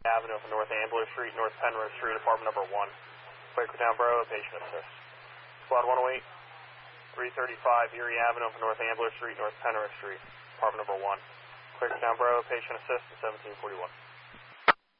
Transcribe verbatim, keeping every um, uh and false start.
Avenue of North Ambler Street, North Penrose Street, apartment number one. Quakertown Borough, patient assist. Squad one oh eight, three thirty-five Erie Avenue of North Ambler Street, North Penrose Street, apartment number one. Quakertown Borough, patient assist, seventeen forty-one.